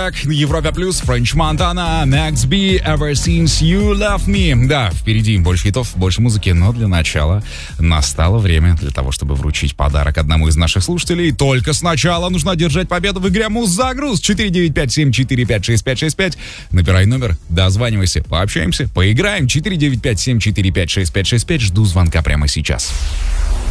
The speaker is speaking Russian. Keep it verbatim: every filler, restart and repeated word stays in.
трек на Европе Плюс, French Montana, Max B, Ever Since You Love Me. Да, впереди больше хитов, больше музыки, но для начала настало время для того, чтобы вручить подарок одному из наших слушателей. Только сначала нужно одержать победу в игре Муз-Загруз. четыре девять пять семь четыре пять шесть пять шесть пять. Набирай номер, дозванивайся, пообщаемся, поиграем. четыре девять пять семь четыре пять шесть пять шесть пять. Жду звонка прямо сейчас.